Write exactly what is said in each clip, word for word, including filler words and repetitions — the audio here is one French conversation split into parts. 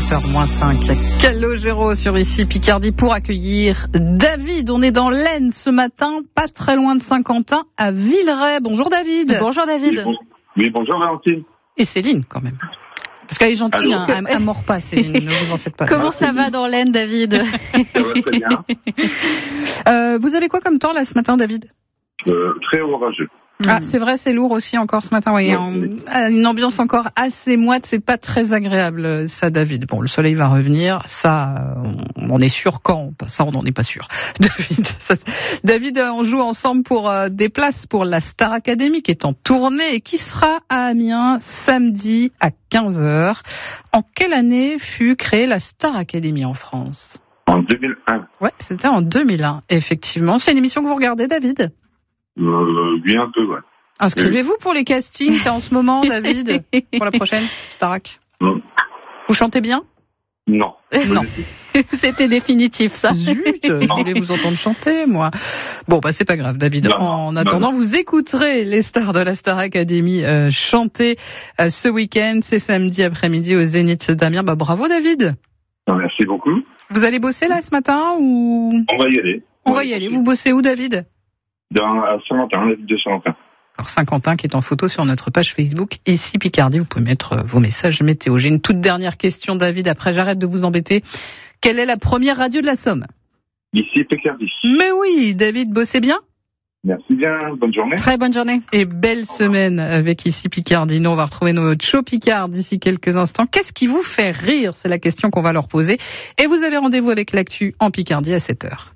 sept heures moins cinq. Calogero sur Ici Picardie pour accueillir David. On est dans l'Aisne ce matin, pas très loin de Saint-Quentin, à Villeray. Bonjour David. Bonjour David. Oui, bon... oui bonjour Valentine. Et Céline quand même. Parce qu'elle est gentille, hein, elle, elle mord pas, Céline, ne vous en faites pas. Comment ça va dans l'Aisne, David? Ça va très bien. euh, vous avez quoi comme temps là ce matin, David? euh, Très orageux. Ah, c'est vrai, c'est lourd aussi encore ce matin. Oui, en, une ambiance encore assez moite, c'est pas très agréable, ça, David. Bon, le soleil va revenir, ça, on, on est sûr quand, ça, on n'en est pas sûr. David, ça, David, on joue ensemble pour euh, des places pour la Star Academy qui est en tournée et qui sera à Amiens samedi à quinze heures. En quelle année fut créée la Star Academy en France? En deux mille un. Ouais, c'était en deux mille un, effectivement. C'est une émission que vous regardez, David? Euh, oui, un peu, ouais. Inscrivez-vous pour les castings, c'est en ce moment, David, pour la prochaine Starac. Non. Vous chantez bien? Non. Non. C'était définitif, ça. Zut, je voulais vous entendre chanter, moi. Bon, bah c'est pas grave, David. Non, en non, attendant, non. vous écouterez les stars de la Star Academy euh, chanter euh, ce week-end, c'est samedi après-midi au Zénith d'Amiens. Bah bravo, David. Merci beaucoup. Vous allez bosser là ce matin ou? On va y aller. On va y aller. Vous bossez où, David? Dans, à Saint-Quentin, la ville de Saint-Quentin. Alors Saint-Quentin qui est en photo sur notre page Facebook Ici Picardie, vous pouvez mettre vos messages météo. J'ai une toute dernière question, David, après j'arrête de vous embêter. Quelle est la première radio de la Somme? Ici Picardie. Mais oui, David, bossez bien. Merci bien, bonne journée. Très bonne journée. Et belle semaine avec Ici Picardie. Nous, on va retrouver nos show Picard d'ici quelques instants. Qu'est-ce qui vous fait rire? C'est la question qu'on va leur poser. Et vous avez rendez-vous avec l'actu en Picardie à sept heures.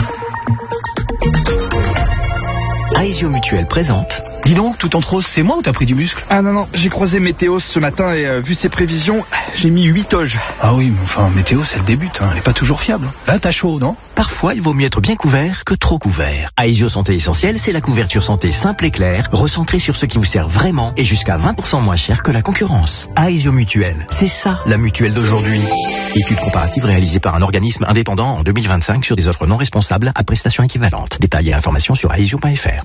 Aesio Mutuel présente. Dis donc, tout en rose, c'est moi ou t'as pris du muscle? Ah non, non, j'ai croisé Météos ce matin et euh, vu ses prévisions, j'ai mis huit toges. Ah oui, mais enfin, Météos, elle débute, hein, elle est pas toujours fiable. Là, t'as chaud, non? Parfois, il vaut mieux être bien couvert que trop couvert. Aesio Santé Essentielle, c'est la couverture santé simple et claire, recentrée sur ce qui vous sert vraiment et jusqu'à vingt pour cent moins cher que la concurrence. Aesio Mutuel, c'est ça, la mutuelle d'aujourd'hui. Étude comparative réalisée par un organisme indépendant en deux mille vingt-cinq sur des offres non responsables à prestations équivalentes. Détails et informations sur aesio point f r.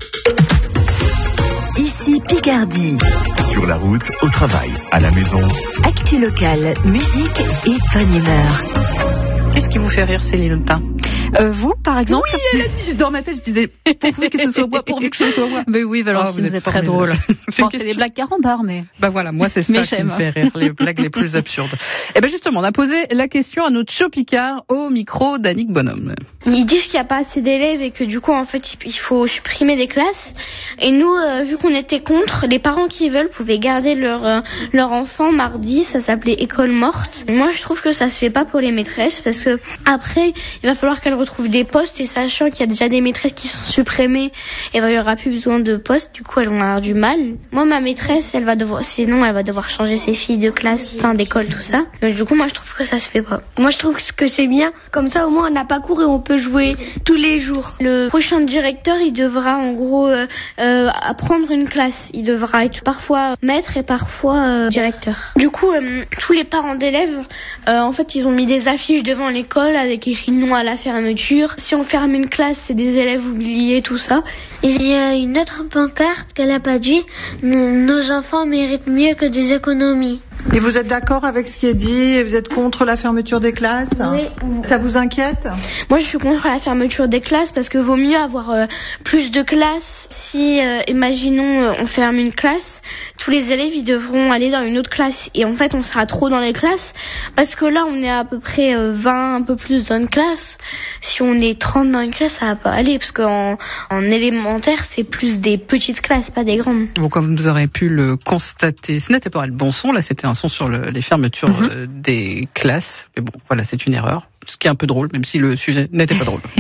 Ici Picardie. Sur la route, au travail, à la maison. Actu locale, musique et bonne humeur. Qu'est-ce qui vous fait rire, Céline Letin? Euh, vous, par exemple? Oui, elle a dit, dans ma tête, je disais, pourvu que ce soit moi, pourvu que ce soit moi. Mais oui, Valentine, Oh, vous êtes très drôle. c'est, Bon, c'est des blagues carambar, mais... Bah voilà, moi c'est ça Mais qui j'aime. me fait rire, les blagues les plus absurdes. Et ben justement, on a posé la question à notre show Picard au micro d'Annick Bonhomme. Ils disent qu'il n'y a pas assez d'élèves et que du coup en fait il faut supprimer des classes. Et nous, euh, vu qu'on était contre, les parents qui veulent pouvaient garder leur euh, leur enfant mardi. Ça s'appelait école morte. Moi je trouve que ça se fait pas pour les maîtresses parce que après il va falloir qu'elles retrouvent des postes et sachant qu'il y a déjà des maîtresses qui sont supprimées, et ben, il y aura plus besoin de postes. Du coup elles vont avoir du mal. Moi ma maîtresse elle va devoir, sinon elle va devoir changer ses filles de classe, enfin d'école tout ça. Donc, du coup moi je trouve que ça se fait pas. Moi je trouve que c'est bien, comme ça au moins on n'a pas cours et on peut jouer tous les jours. Le prochain directeur, il devra en gros euh, euh, apprendre une classe. Il devra être parfois maître et parfois euh, directeur. Du coup, euh, tous les parents d'élèves, euh, en fait, ils ont mis des affiches devant l'école avec écrit non à la fermeture. Si on ferme une classe, c'est des élèves oubliés, tout ça. Il y a une autre pancarte qu'elle a pas dit. Nos enfants méritent mieux que des économies. Et vous êtes d'accord avec ce qui est dit et vous êtes contre la fermeture des classes? Oui. Ça vous inquiète? Moi, je suis contre la fermeture des classes parce que vaut mieux avoir euh, plus de classes. Si, euh, imaginons, euh, on ferme une classe, tous les élèves, ils devront aller dans une autre classe. Et en fait, on sera trop dans les classes parce que là, on est à peu près euh, vingt, un peu plus dans une classe. Si on est trente dans une classe, ça va pas aller parce qu'en en élémentaire, c'est plus des petites classes, pas des grandes. Bon, comme vous aurez pu le constater, ce n'était pas le bon son, là, c'était un son sur le, les fermetures mm-hmm. euh, des classes. Mais bon, voilà, c'est une erreur. Ce qui est un peu drôle, même si le sujet n'était pas drôle.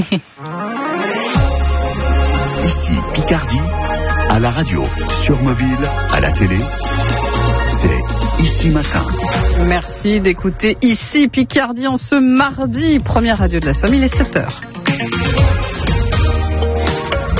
Ici Picardie, à la radio, sur mobile, à la télé, c'est Ici Matin. Merci d'écouter Ici Picardie en ce mardi, première radio de la Somme, il est sept heures.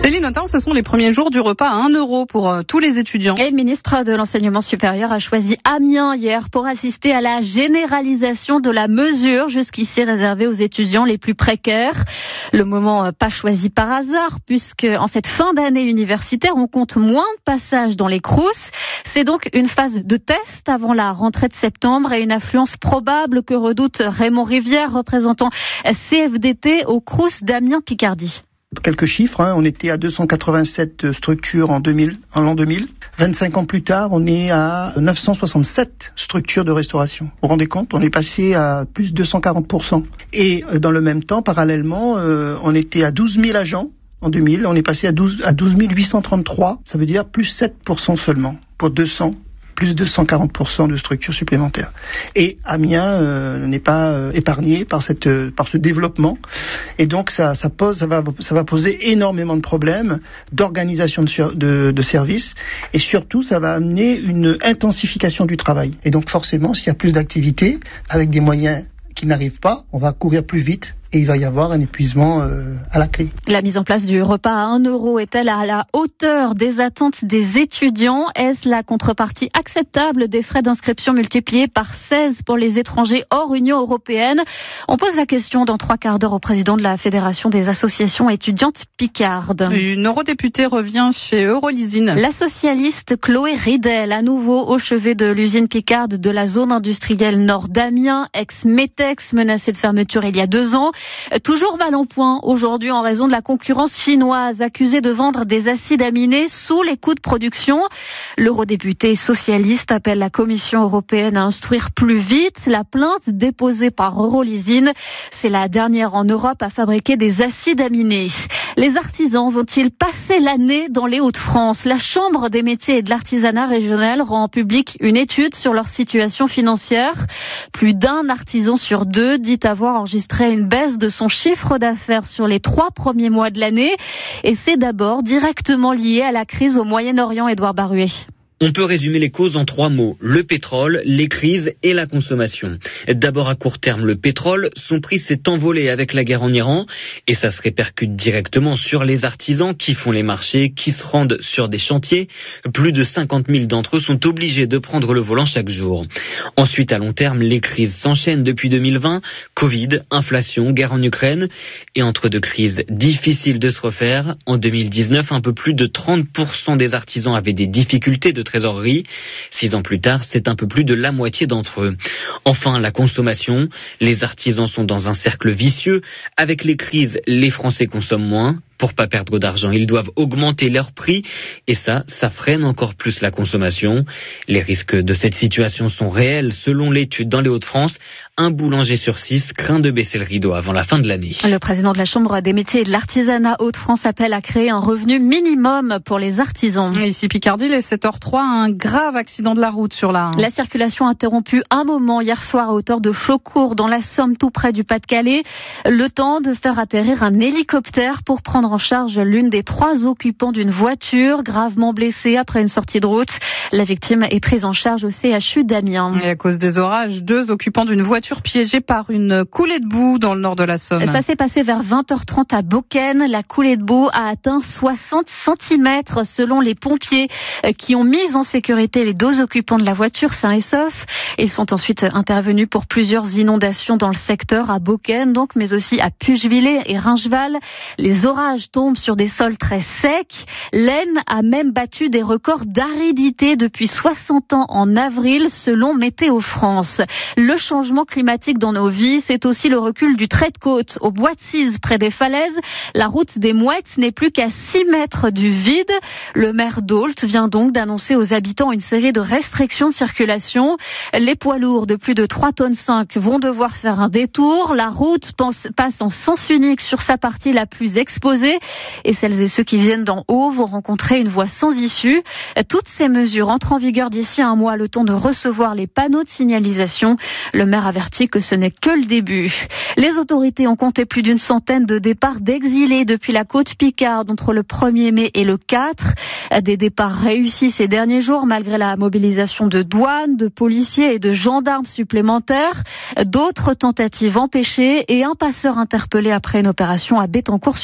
Céline Autain, ce sont les premiers jours du repas à un euro pour euh, tous les étudiants. Et le ministre de l'Enseignement supérieur a choisi Amiens hier pour assister à la généralisation de la mesure jusqu'ici réservée aux étudiants les plus précaires. Le moment euh, pas choisi par hasard puisque en cette fin d'année universitaire, on compte moins de passages dans les Crous. C'est donc une phase de test avant la rentrée de septembre et une affluence probable que redoute Raymond Rivière, représentant C F D T au Crous d'Amiens-Picardie. Quelques chiffres, hein. On était à deux cent quatre-vingt-sept structures en deux mille, en l'an deux mille. vingt-cinq ans plus tard, on est à neuf cent soixante-sept structures de restauration. Vous vous rendez compte, on est passé à plus de deux cent quarante pour cent. Et dans le même temps, parallèlement, euh, on était à douze mille agents. En deux mille, on est passé à douze, à douze mille huit cent trente-trois. Ça veut dire plus sept pour cent seulement pour deux cents. Plus de cent quarante pour cent de structures supplémentaires. Et Amiens euh, n'est pas euh, épargné par cette euh, par ce développement. Et donc ça ça pose ça va ça va poser énormément de problèmes d'organisation de, de de services et surtout ça va amener une intensification du travail. Et donc forcément, s'il y a plus d'activités avec des moyens qui n'arrivent pas, on va courir plus vite. Et il va y avoir un épuisement euh, à la clé. La mise en place du repas à un euro est-elle à la hauteur des attentes des étudiants? Est-ce la contrepartie acceptable des frais d'inscription multipliés par seize pour les étrangers hors Union européenne? On pose la question dans trois quarts d'heure au président de la Fédération des associations étudiantes picardes. Une eurodéputée revient chez Eurolysine. La socialiste Chloé Ridel, à nouveau au chevet de l'usine picarde de la zone industrielle nord d'Amiens, ex-Metex, menacée de fermeture il y a deux ans. Toujours mal en point aujourd'hui en raison de la concurrence chinoise, accusée de vendre des acides aminés sous les coûts de production. L'eurodéputé socialiste appelle la Commission européenne à instruire plus vite la plainte déposée par Eurolysine. C'est la dernière en Europe à fabriquer des acides aminés. Les artisans vont-ils passer l'année dans les Hauts-de-France? La Chambre des métiers et de l'artisanat régional rend public une étude sur leur situation financière. Plus d'un artisan sur deux dit avoir enregistré une baisse de son chiffre d'affaires sur les trois premiers mois de l'année. Et c'est d'abord directement lié à la crise au Moyen-Orient, Édouard Baruet. On peut résumer les causes en trois mots, le pétrole, les crises et la consommation. D'abord à court terme, le pétrole, son prix s'est envolé avec la guerre en Iran et ça se répercute directement sur les artisans qui font les marchés, qui se rendent sur des chantiers. Plus de cinquante mille d'entre eux sont obligés de prendre le volant chaque jour. Ensuite, à long terme, les crises s'enchaînent depuis deux mille vingt, Covid, inflation, guerre en Ukraine et entre deux crises, difficile de se refaire. En deux mille dix-neuf, un peu plus de trente pour cent des artisans avaient des difficultés de trésorerie. Six ans plus tard, c'est un peu plus de la moitié d'entre eux. Enfin, la consommation. Les artisans sont dans un cercle vicieux. Avec les crises, les Français consomment moins. Pour pas perdre d'argent, ils doivent augmenter leur prix et ça, ça freine encore plus la consommation. Les risques de cette situation sont réels. Selon l'étude dans les Hauts-de-France, un boulanger sur six craint de baisser le rideau avant la fin de l'année. Le président de la Chambre des métiers et de l'artisanat Hauts-de-France appelle à créer un revenu minimum pour les artisans. Ici Picardie, les sept heures trois, un grave accident de la route sur la... La circulation interrompue un moment hier soir à hauteur de Flaucourt dans la Somme, tout près du Pas-de-Calais. Le temps de faire atterrir un hélicoptère pour prendre en charge l'une des trois occupants d'une voiture gravement blessée après une sortie de route. La victime est prise en charge au C H U d'Amiens. Et à cause des orages, deux occupants d'une voiture piégés par une coulée de boue dans le nord de la Somme. Ça s'est passé vers vingt heures trente à Beaucaine. La coulée de boue a atteint soixante centimètres selon les pompiers qui ont mis en sécurité les deux occupants de la voiture sains et saufs. Ils sont ensuite intervenus pour plusieurs inondations dans le secteur à Beaucaine, donc, mais aussi à Puchevillers et Ringeval. Les orages tombent sur des sols très secs. L'Aisne a même battu des records d'aridité depuis soixante ans en avril, selon Météo France. Le changement climatique dans nos vies, c'est aussi le recul du trait de côte. Au Bois de Cise, près des falaises, la route des Mouettes n'est plus qu'à six mètres du vide. Le maire d'Ault vient donc d'annoncer aux habitants une série de restrictions de circulation. Les poids lourds de plus de trois tonnes cinq vont devoir faire un détour. La route pense, passe en sens unique sur sa partie la plus exposée. Et celles et ceux qui viennent d'en haut vont rencontrer une voie sans issue. Toutes ces mesures entrent en vigueur d'ici un mois, le temps de recevoir les panneaux de signalisation. Le maire avertit que ce n'est que le début. Les autorités ont compté plus d'une centaine de départs d'exilés depuis la côte picarde entre le premier mai et le quatre. Des départs réussis ces derniers jours malgré la mobilisation de douanes, de policiers et de gendarmes supplémentaires. D'autres tentatives empêchées et un passeur interpellé après une opération à Bettencourt-sur-Mer.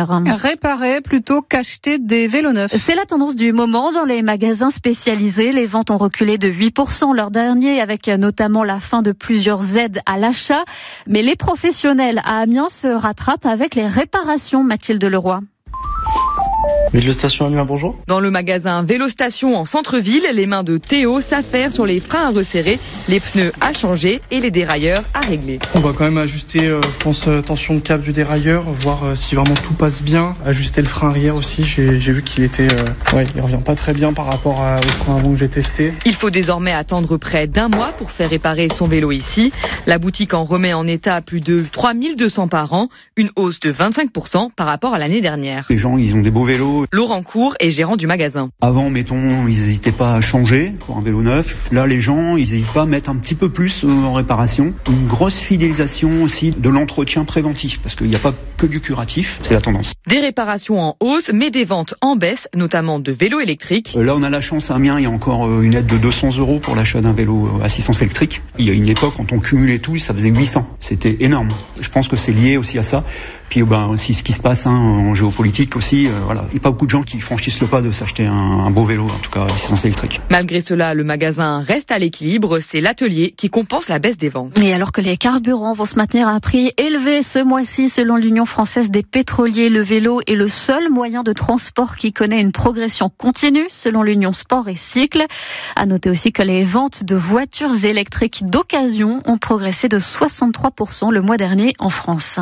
voiture. Réparer plutôt qu'acheter des vélos neufs. C'est la tendance du moment dans les magasins spécialisés. Les ventes ont reculé de huit pour cent l'an dernier, avec notamment la fin de plusieurs aides à l'achat. Mais les professionnels à Amiens se rattrapent avec les réparations. Mathilde Leroy. Vélostation Amiens, bonjour. Dans le magasin Vélostation en centre-ville, les mains de Théo s'affairent sur les freins à resserrer, les pneus à changer et les dérailleurs à régler. On va quand même ajuster, euh, je pense, euh, tension de câble du dérailleur, voir euh, si vraiment tout passe bien. Ajuster le frein arrière aussi, j'ai, j'ai vu qu'il était, euh, ouais, il revient pas très bien par rapport à, au frein avant que j'ai testé. Il faut désormais attendre près d'un mois pour faire réparer son vélo ici. La boutique en remet en état plus de trois mille deux cents par an, une hausse de vingt-cinq pour cent par rapport à l'année dernière. Les gens, ils ont des beaux vélos. Laurent Cour est gérant du magasin. Avant, mettons, ils n'hésitaient pas à changer pour un vélo neuf. Là, les gens, ils n'hésitent pas à mettre un petit peu plus en réparation. Une grosse fidélisation aussi de l'entretien préventif, parce qu'il n'y a pas que du curatif, c'est la tendance. Des réparations en hausse, mais des ventes en baisse, notamment de vélos électriques. Là, on a la chance à Amiens, il y a encore une aide de deux cents euros pour l'achat d'un vélo assistance électrique. Il y a une époque, quand on cumulait tout, ça faisait huit cents. C'était énorme. Je pense que c'est lié aussi à ça. Puis ben aussi ce qui se passe hein, en géopolitique aussi, euh, voilà, il n'y a pas beaucoup de gens qui franchissent le pas de s'acheter un, un beau vélo, en tout cas assistance électrique. Malgré cela, le magasin reste à l'équilibre, c'est l'atelier qui compense la baisse des ventes. Et alors que les carburants vont se maintenir à un prix élevé ce mois-ci, selon l'Union française des pétroliers, le vélo est le seul moyen de transport qui connaît une progression continue, selon l'Union Sport et Cycle. À noter aussi que les ventes de voitures électriques d'occasion ont progressé de soixante-trois pour cent le mois dernier en France.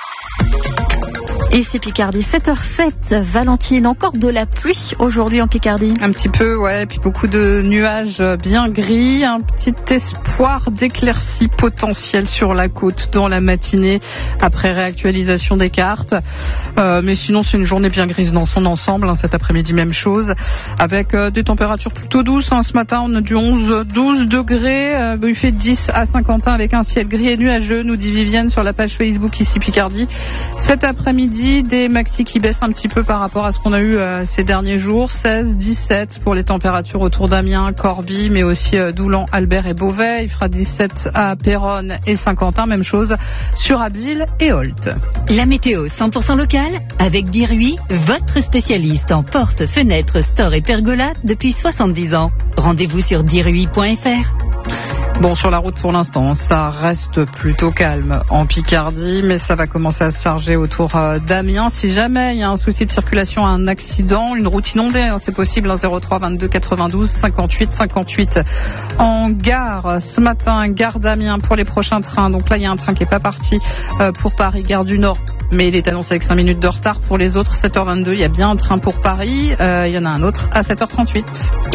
Ici Picardie, sept heures sept. Valentine, encore de la pluie aujourd'hui en Picardie. Un petit peu, ouais, puis beaucoup de nuages bien gris. Un petit espoir d'éclaircies potentielles sur la côte dans la matinée après réactualisation des cartes. Euh, mais sinon, c'est une journée bien grise dans son ensemble. Hein, cet après-midi, même chose. Avec euh, des températures plutôt douces. Hein, ce matin, on a du onze, douze degrés. Euh, il fait dix à Saint-Quentin avec un ciel gris et nuageux, nous dit Vivienne sur la page Facebook ici Picardie. Cet après-midi, des maxi qui baissent un petit peu par rapport à ce qu'on a eu euh, ces derniers jours. seize, dix-sept pour les températures autour d'Amiens, Corbie, mais aussi euh, Doulan, Albert et Beauvais. Il fera dix-sept à Péronne et Saint-Quentin. Même chose sur Abbeville et Holt. La météo cent pour cent locale avec Diruy, votre spécialiste en portes, fenêtres, stores et pergolas depuis soixante-dix ans. Rendez-vous sur diruy point f r. Bon, sur la route pour l'instant, ça reste plutôt calme en Picardie, mais ça va commencer à se charger autour d'Amiens. Si jamais il y a un souci de circulation, un accident, une route inondée, hein, c'est possible, hein, zéro trois vingt-deux quatre-vingt-douze cinquante-huit cinquante-huit. En gare, ce matin, gare d'Amiens pour les prochains trains. Donc là, il y a un train qui n'est pas parti euh, pour Paris, gare du Nord. Mais il est annoncé avec cinq minutes de retard. Pour les autres, sept heures vingt-deux, il y a bien un train pour Paris. Euh, il y en a un autre à sept heures trente-huit.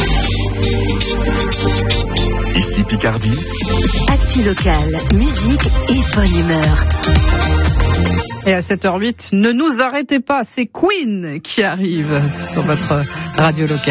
Ici Picardie. Actu locale, musique et bonne humeur. Et à sept heures huit, ne nous arrêtez pas, c'est Queen qui arrive sur votre radio locale.